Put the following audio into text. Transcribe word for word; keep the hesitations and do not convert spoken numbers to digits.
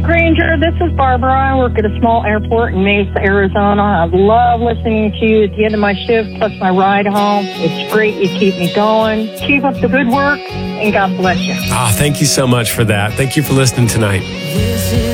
Granger. This is Barbara. I work at a small airport in Mesa, Arizona. I love listening to you at the end of my shift, plus my ride home. It's great. You keep me going. Keep up the good work, and God bless you. Ah, thank you so much for that. Thank you for listening tonight.